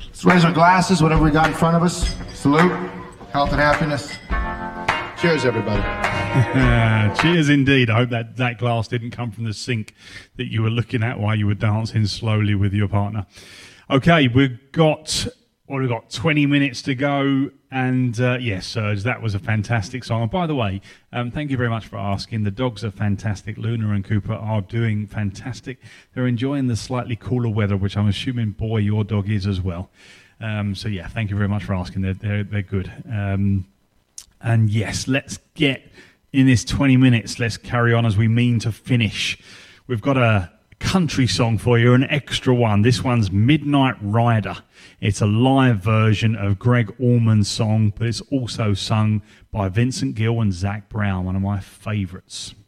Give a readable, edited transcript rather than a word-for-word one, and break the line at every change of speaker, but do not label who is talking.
Let's raise our glasses, whatever we got in front of us. Salute, health and happiness. Cheers, everybody.
Cheers indeed. I hope that glass didn't come from the sink that you were looking at while you were dancing slowly with your partner. Okay, we've got 20 minutes to go, and yes, Serge, that was a fantastic song. And by the way, thank you very much for asking. The dogs are fantastic. Luna and Cooper are doing fantastic. They're enjoying the slightly cooler weather, which I'm assuming, boy, your dog is as well. So yeah, thank you very much for asking. They're good. And yes, let's get in this 20 minutes. Let's carry on as we mean to finish. We've got a country song for you, an extra one. This one's Midnight Rider. It's a live version of Greg Allman's song, but it's also sung by Vincent Gill and Zach Brown, one of my favourites.